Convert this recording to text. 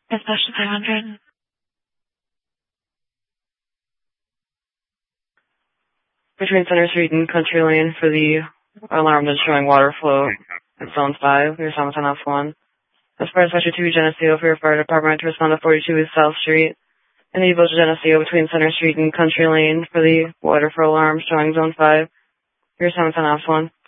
Dispatch 500. Between Center Street and Country Lane for the alarm that's showing water flow at Zone 5. Your Summit off 1. Dispatch 2 Geneseo for your fire department to respond to 42 East South Street. In the Village of Geneseo between Center Street and Country Lane for the water flow alarm showing Zone 5. Your Summit off 1.